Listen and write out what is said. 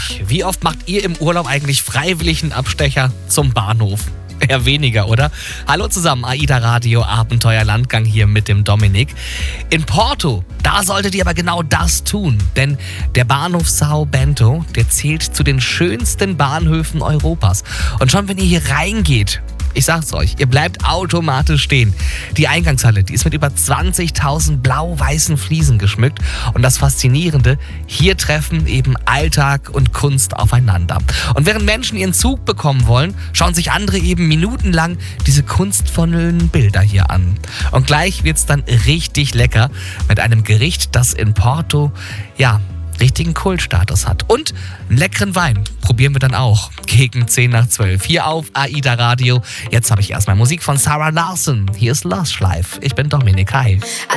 euch, wie oft macht ihr im Urlaub eigentlich freiwillig einen Abstecher zum Bahnhof? Eher weniger, oder? Hallo zusammen, AIDA Radio Abenteuer Landgang hier mit dem Dominik. In Porto, da solltet ihr aber genau das tun, denn der Bahnhof São Bento, der zählt zu den schönsten Bahnhöfen Europas. Und schon wenn ihr hier reingeht, ich sag's euch, ihr bleibt automatisch stehen. Die Eingangshalle, die ist mit über 20.000 blau-weißen Fliesen geschmückt. Und das Faszinierende, hier treffen eben Alltag und Kunst aufeinander. Und während Menschen ihren Zug bekommen wollen, schauen sich andere eben minutenlang diese kunstvollen Bilder hier an. Und gleich wird's dann richtig lecker mit einem Gericht, das in Porto, richtigen Kultstatus hat. Und einen leckeren Wein probieren wir dann auch gegen 10 nach 12 hier auf AIDA Radio. Jetzt habe ich erstmal Musik von Sarah Larson. Hier ist Lost Life. Ich bin Dominik. Hi.